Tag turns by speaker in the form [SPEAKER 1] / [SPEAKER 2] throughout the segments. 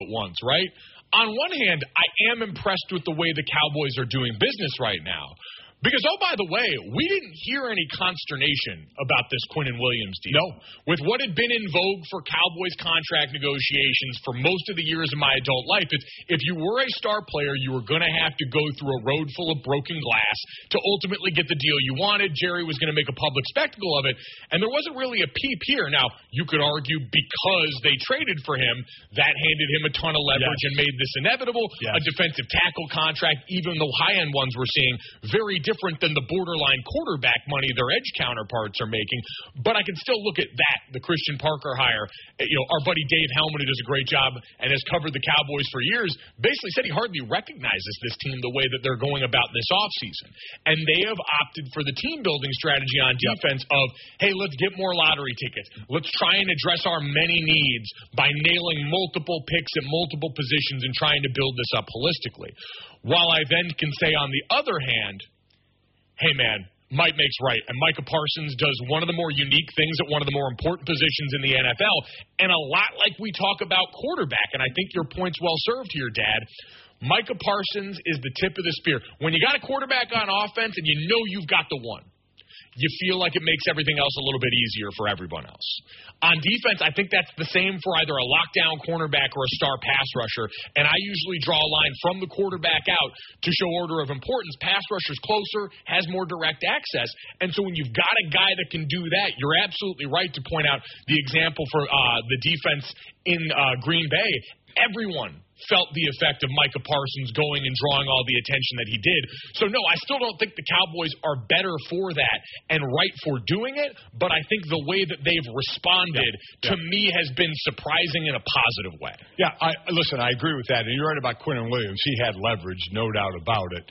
[SPEAKER 1] at once, right? On one hand, I am impressed with the way the Cowboys are doing business right now. Because, oh, by the way, we didn't hear any consternation about this Quinnen Williams deal.
[SPEAKER 2] No.
[SPEAKER 1] With what had been in vogue for Cowboys contract negotiations for most of the years of my adult life, it's if you were a star player, you were going to have to go through a road full of broken glass to ultimately get the deal you wanted. Jerry was going to make a public spectacle of it, and there wasn't really a peep here. Now, you could argue because they traded for him, that handed him a ton of leverage and made this inevitable. A defensive tackle contract, even the high-end ones we're seeing, very different than the borderline quarterback money their edge counterparts are making. But I can still look at that, the Christian Parker hire. Our buddy Dave Hellman, who does a great job and has covered the Cowboys for years, basically said he hardly recognizes this team the way that they're going about this offseason. And they have opted for the team-building strategy on defense of, hey, let's get more lottery tickets. Let's try and address our many needs by nailing multiple picks at multiple positions and trying to build this up holistically. While I then can say, on the other hand, hey, man, might makes right. And Micah Parsons does one of the more unique things at one of the more important positions in the NFL. And a lot like we talk about quarterback, and I think your point's well served here, Dad. Micah Parsons is the tip of the spear. When you got a quarterback on offense and you know you've got the one, you feel like it makes everything else a little bit easier for everyone else. On defense, I think that's the same for either a lockdown cornerback or a star pass rusher, and I usually draw a line from the quarterback out to show order of importance. Pass rusher's closer, has more direct access, and so when you've got a guy that can do that, you're absolutely right to point out the example for the defense in Green Bay. Everyone felt the effect of Micah Parsons going and drawing all the attention that he did. So, no, I still don't think the Cowboys are better for that and right for doing it, but I think the way that they've responded to me has been surprising in a positive way.
[SPEAKER 2] Yeah, listen, I agree with that, and you're right about Quinnen Williams. He had leverage, no doubt about it.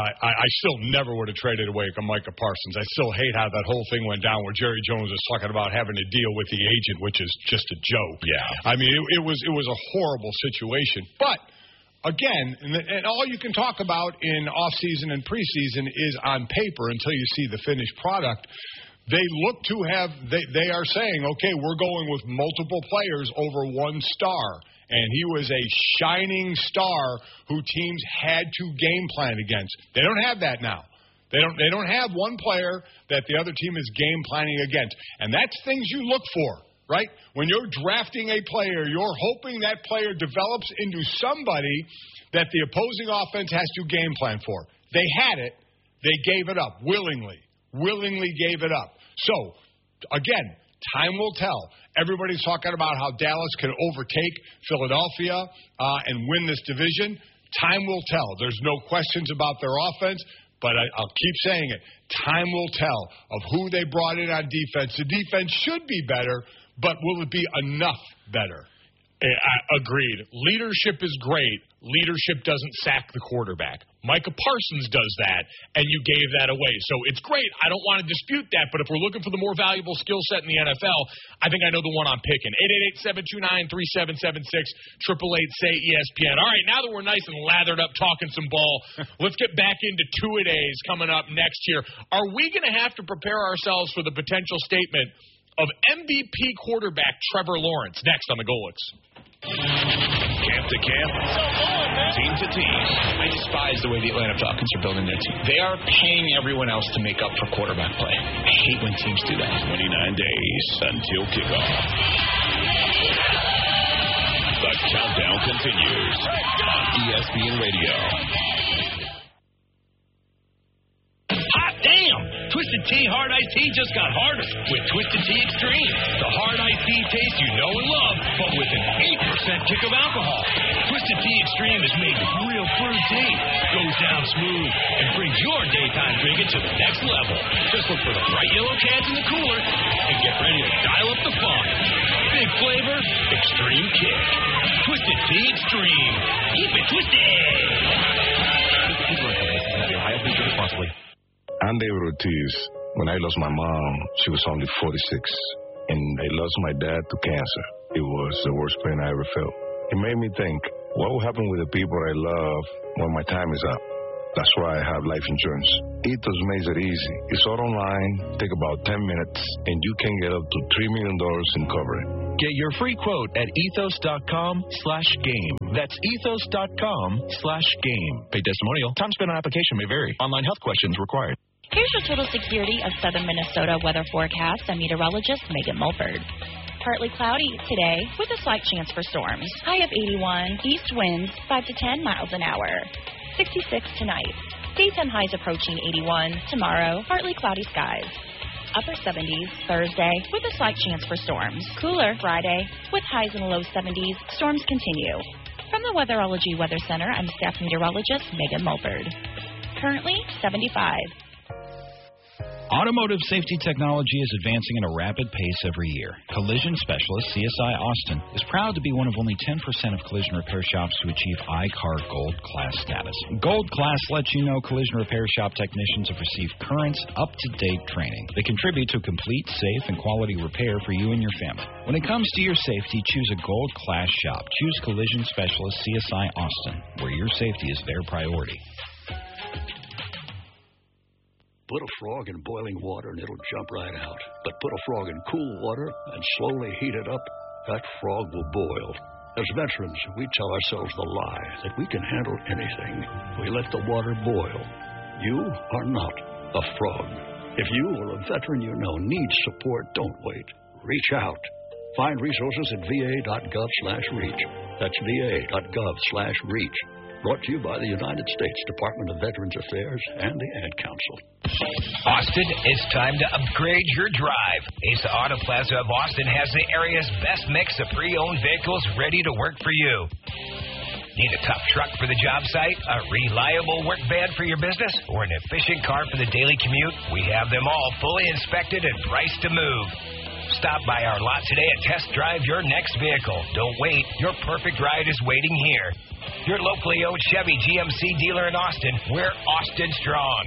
[SPEAKER 2] I still never would have traded away Micah Parsons. I still hate how that whole thing went down where Jerry Jones was talking about having to deal with the agent, which is just a joke.
[SPEAKER 1] Yeah.
[SPEAKER 2] I mean, it was a horrible situation. But, again, and all you can talk about in off-season and preseason is on paper until you see the finished product. They look to have – they are saying, okay, we're going with multiple players over one star. And he was a shining star who teams had to game plan against. They don't have that now. They don't have one player that the other team is game planning against. And that's things you look for, right? When you're drafting a player, you're hoping that player develops into somebody that the opposing offense has to game plan for. They had it. They gave it up willingly gave it up. So, again, time will tell. Everybody's talking about how Dallas can overtake Philadelphia and win this division. Time will tell. There's no questions about their offense, but I'll keep saying it. Time will tell of who they brought in on defense. The defense should be better, but will it be enough better?
[SPEAKER 1] Agreed. Leadership is great. Leadership doesn't sack the quarterback. Micah Parsons does that, and you gave that away. So it's great. I don't want to dispute that, but if we're looking for the more valuable skill set in the NFL, I think I know the one I'm picking. 888-729-3776, 888-SAY-ESPN. All right, now that we're nice and lathered up talking some ball, let's get back into two-a-days coming up next year. Are we going to have to prepare ourselves for the potential statement of MVP quarterback Trevor Lawrence next on the Golics?
[SPEAKER 3] Camp to camp, team to team.
[SPEAKER 4] I despise the way the Atlanta Falcons are building their team. They are paying everyone else to make up for quarterback play. I hate when teams do that.
[SPEAKER 3] 29 days until kickoff. The countdown continues on ESPN Radio.
[SPEAKER 5] Hot damn! Twisted Tea Hard Iced Tea just got harder with Twisted Tea Extreme. The hard iced tea taste you know and love, but with an 8% kick of alcohol. Twisted Tea Extreme is made with real fruit tea, goes down smooth, and brings your daytime drinking to the next level. Just look for the bright yellow cans in the cooler and get ready to dial up the fun. Big flavor, extreme kick. Twisted Tea Extreme. Keep it twisted!
[SPEAKER 4] Please drink responsibly.
[SPEAKER 6] I'm David Ortiz. When I lost my mom, she was only 46, and I lost my dad to cancer. It was the worst pain I ever felt. It made me think, what will happen with the people I love when my time is up? That's why I have life insurance. Ethos makes it easy. It's all online, take about 10 minutes, and you can get up to $3 million in coverage.
[SPEAKER 7] Get your free quote at ethos.com/game. That's ethos.com/game. Paid testimonial. Time spent on application may vary. Online health questions required.
[SPEAKER 8] Here's your Total Security of Southern Minnesota weather forecast. I'm meteorologist Megan Mulford. Partly cloudy today with a slight chance for storms. High of 81, east winds 5 to 10 miles an hour. 66 tonight. Daytime highs approaching 81. Tomorrow, partly cloudy skies. Upper 70s Thursday with a slight chance for storms. Cooler Friday with highs in the low 70s. Storms continue. From the Weatherology Weather Center, I'm staff meteorologist Megan Mulford. Currently 75.
[SPEAKER 9] Automotive safety technology is advancing at a rapid pace every year. Collision specialist CSI Austin is proud to be one of only 10% of collision repair shops to achieve I-CAR Gold Class status. Gold Class lets you know collision repair shop technicians have received current, up-to-date training. They contribute to complete, safe, and quality repair for you and your family. When it comes to your safety, choose a Gold Class shop. Choose Collision Specialist CSI Austin, where your safety is their priority.
[SPEAKER 10] Put a frog in boiling water and it'll jump right out. But put a frog in cool water and slowly heat it up, that frog will boil. As veterans, we tell ourselves the lie that we can handle anything. We let the water boil. You are not a frog. If you or a veteran you know needs support, don't wait. Reach out. Find resources at va.gov/reach. That's va.gov/reach. Brought to you by the United States Department of Veterans Affairs and the Ad Council.
[SPEAKER 11] Austin, it's time to upgrade your drive. Asa Auto Plaza of Austin has the area's best mix of pre-owned vehicles ready to work for you. Need a tough truck for the job site, a reliable work van for your business, or an efficient car for the daily commute? We have them all fully inspected and priced to move. Stop by our lot today and test drive your next vehicle. Don't wait. Your perfect ride is waiting here. Your locally owned Chevy GMC dealer in Austin. We're Austin strong.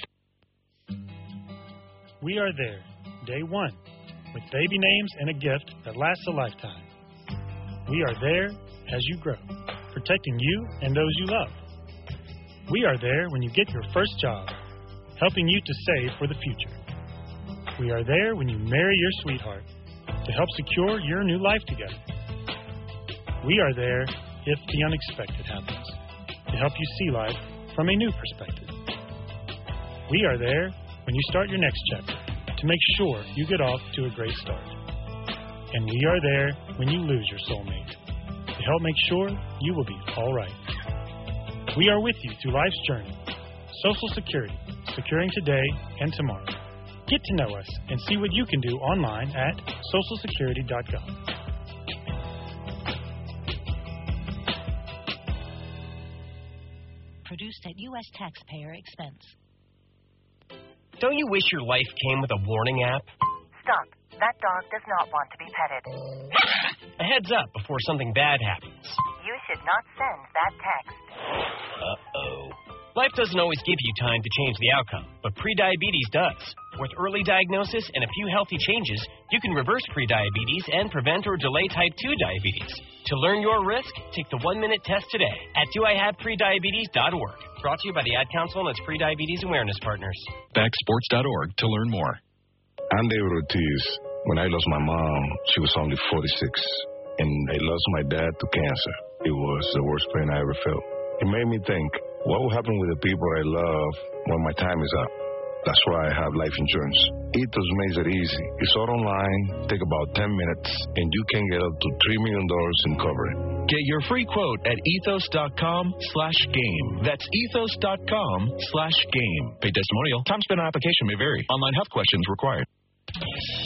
[SPEAKER 12] We are there, day one, with baby names and a gift that lasts a lifetime. We are there as you grow, protecting you and those you love. We are there when you get your first job, helping you to save for the future. We are there when you marry your sweetheart to help secure your new life together. We are there if the unexpected happens, to help you see life from a new perspective. We are there when you start your next chapter to make sure you get off to a great start. And we are there when you lose your soulmate to help make sure you will be all right. We are with you through life's journey. Social Security, securing today and tomorrow. Get to know us and see what you can do online at socialsecurity.gov.
[SPEAKER 13] Produced at U.S. taxpayer expense.
[SPEAKER 14] Don't you wish your life came with a warning app?
[SPEAKER 15] Stop. That dog does not want to be petted.
[SPEAKER 14] A heads up before something bad happens.
[SPEAKER 15] You should not send that text.
[SPEAKER 14] Uh-oh. Life doesn't always give you time to change the outcome, but prediabetes does. With early diagnosis and a few healthy changes, you can reverse prediabetes and prevent or delay type 2 diabetes. To learn your risk, take the 1-minute test today at doihaveprediabetes.org. Brought to you by the Ad Council and its Prediabetes Awareness Partners.
[SPEAKER 7] Backsports.org to learn more.
[SPEAKER 6] I'm David Ortiz. When I lost my mom, she was only 46, and I lost my dad to cancer. It was the worst pain I ever felt. It made me think, what will happen with the people I love when my time is up? That's why I have life insurance. Ethos makes it easy. It's all online, take about 10 minutes, and you can get up to $3 million in coverage.
[SPEAKER 7] Get your free quote at ethos.com/game. That's ethos.com/game. Paid testimonial. Time spent on application may vary. Online health questions required.